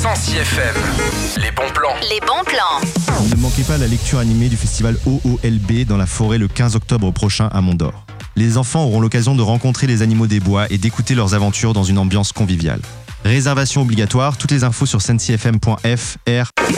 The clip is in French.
106 FM. Les bons plans. Les bons plans. Ne manquez pas la lecture animée du festival OOLB dans la forêt le 15 octobre prochain à Mont-d'Or. Les enfants auront l'occasion de rencontrer les animaux des bois et d'écouter leurs aventures dans une ambiance conviviale. Réservation obligatoire, toutes les infos sur sncfm.fr.